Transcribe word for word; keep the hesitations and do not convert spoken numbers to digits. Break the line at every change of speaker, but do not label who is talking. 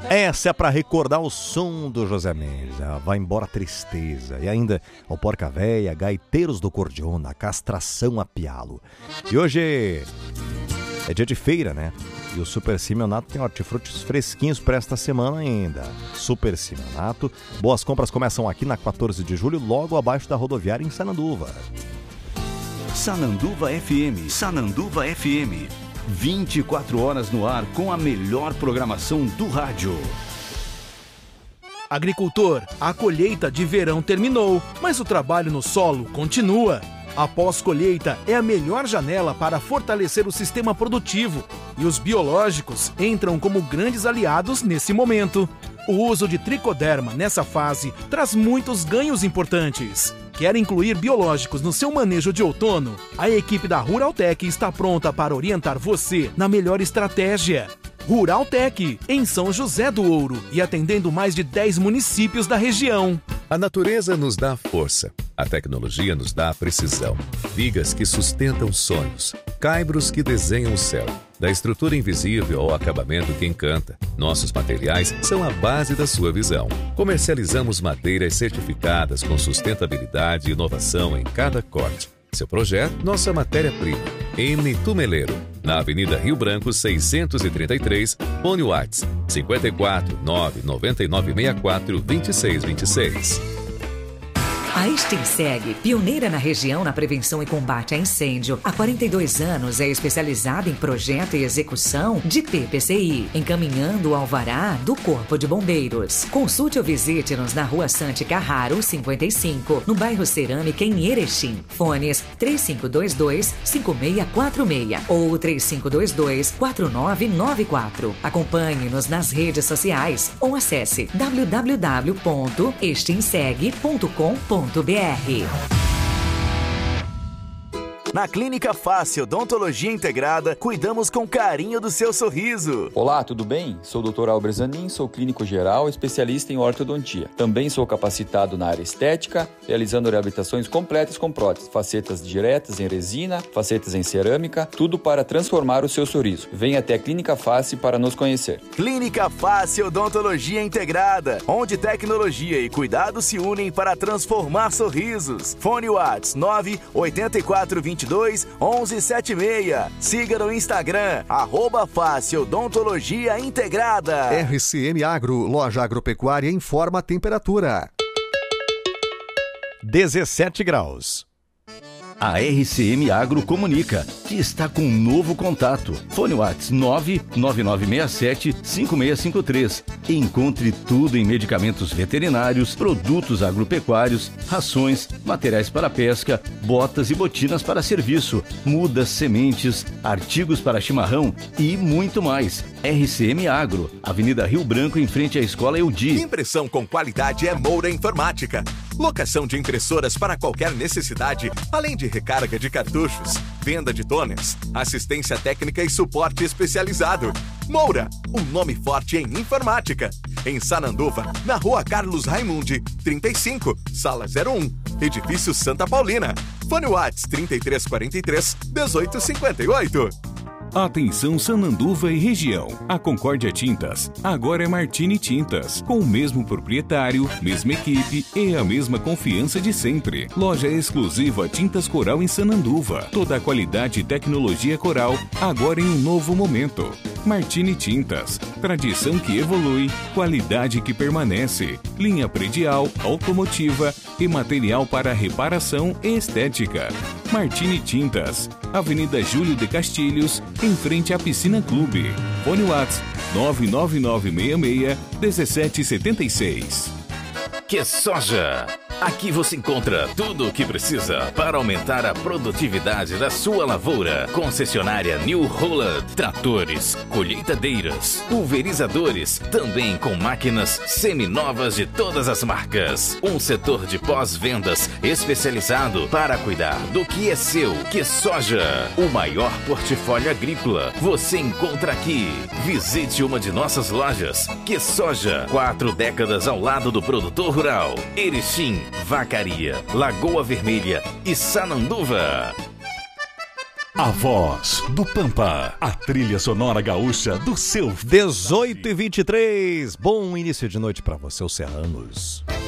Essa é para recordar o som do José Mendes, a Vai Embora a Tristeza, e ainda o Porca Véia, Gaiteiros do Cordiona, Castração a Pialo. E hoje é dia de feira, né? E o Super Simeonato tem hortifrutis fresquinhos para esta semana ainda. Super Simeonato, boas compras começam aqui na quatorze de julho, logo abaixo da rodoviária em Sananduva.
Sananduva F M, Sananduva F M. vinte e quatro horas no ar com a melhor programação do rádio.
Agricultor, a colheita de verão terminou, mas o trabalho no solo continua. A pós-colheita é a melhor janela para fortalecer o sistema produtivo e os biológicos entram como grandes aliados nesse momento. O uso de tricoderma nessa fase traz muitos ganhos importantes. Quer incluir biológicos no seu manejo de outono? A equipe da Ruraltec está pronta para orientar você na melhor estratégia. Ruraltec, em São José do Ouro e atendendo mais de dez municípios da região.
A natureza nos dá força, a tecnologia nos dá precisão. Vigas que sustentam sonhos, caibros que desenham o céu. Da estrutura invisível ao acabamento que encanta, nossos materiais são a base da sua visão. Comercializamos madeiras certificadas com sustentabilidade e inovação em cada corte. Seu projeto, nossa matéria-prima. M. Tumeleiro, na Avenida Rio Branco, seiscentos e trinta e três, Fone WhatsApp cinco quatro nove nove nove seis quatro dois seis dois seis.
A Extinseg, pioneira na região na prevenção e combate a incêndio, há quarenta e dois anos é especializada em projeto e execução de P P C I, encaminhando o alvará do Corpo de Bombeiros. Consulte ou visite-nos na Rua Sante Carraro, cinquenta e cinco, no bairro Cerâmica, em Erechim. Fones três cinco dois dois, cinco seis quatro seis ou três cinco dois dois, quatro nove nove quatro. Acompanhe-nos nas redes sociais ou acesse w w w ponto extinseg ponto com ponto b r.
Na Clínica Face Odontologia Integrada, cuidamos com carinho do seu sorriso.
Olá, tudo bem? Sou o doutor Albert Zanin, sou clínico geral, especialista em ortodontia. Também sou capacitado na área estética, realizando reabilitações completas com próteses, facetas diretas em resina, facetas em cerâmica, tudo para transformar o seu sorriso. Venha até a Clínica Face para nos conhecer.
Clínica Face Odontologia Integrada, onde tecnologia e cuidado se unem para transformar sorrisos. Fone WhatsApp nove oito quatro dois dois, onze setenta e seis. Siga no Instagram, arroba Face Odontologia Integrada.
R C M Agro, loja agropecuária, informa a temperatura.
dezessete graus.
A R C M Agro comunica que está com um novo contato. Fone WhatsApp nove nove nove seis sete cinco seis cinco três. Encontre tudo em medicamentos veterinários, produtos agropecuários, rações, materiais para pesca, botas e botinas para serviço, mudas, sementes, artigos para chimarrão e muito mais. R C M Agro, Avenida Rio Branco, em frente à Escola Eudi.
Impressão com qualidade é Moura Informática. Locação de impressoras para qualquer necessidade, além de recarga de cartuchos, venda de toners, assistência técnica e suporte especializado. Moura, um nome forte em informática. Em Sananduva, na Rua Carlos Raimundi, trinta e cinco, Sala zero um, Edifício Santa Paulina. Fone WhatsApp trinta e três quarenta e três, dezoito cinquenta e oito.
Atenção Sananduva e região. A Concórdia Tintas agora é Martini Tintas, com o mesmo proprietário, mesma equipe e a mesma confiança de sempre. Loja exclusiva Tintas Coral em Sananduva. Toda a qualidade e tecnologia Coral agora em um novo momento. Martini Tintas, tradição que evolui, qualidade que permanece. Linha predial, automotiva e material para reparação e estética. Martini Tintas, Avenida Júlio de Castilhos, em frente à Piscina Clube. Fone WhatsApp nove nove nove seis seis um sete sete seis.
Que Soja! Aqui você encontra tudo o que precisa para aumentar a produtividade da sua lavoura. Concessionária New Holland, tratores, colheitadeiras, pulverizadores, também com máquinas seminovas de todas as marcas. Um setor de pós-vendas especializado para cuidar do que é seu. Que Soja, o maior portfólio agrícola, você encontra aqui. Visite uma de nossas lojas. Que Soja, quatro décadas ao lado do produtor rural. Erechim, Vacaria, Lagoa Vermelha e Sananduva.
A voz do Pampa, a trilha sonora gaúcha do seu
dezoito e vinte e três. Bom início de noite para você, os serranos.